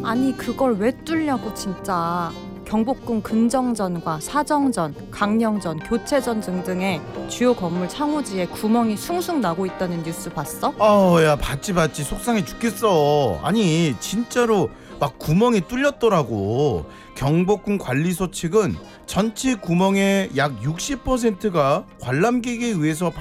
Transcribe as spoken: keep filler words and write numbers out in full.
아니 그걸 왜 뚫냐고 진짜. 경복궁 근정전과 사정전, 강령전, 교체전 등등의 주요 건물 창호지에 구멍이 숭숭 나고 있다는 뉴스 봤어? 아우 야 봤지 봤지 속상해 죽겠어. 아니 진짜로 막 구멍이 뚫렸더라고. 경복궁 관리소 측은 전체 구멍의 약 육십 퍼센트가 관람객에 의해서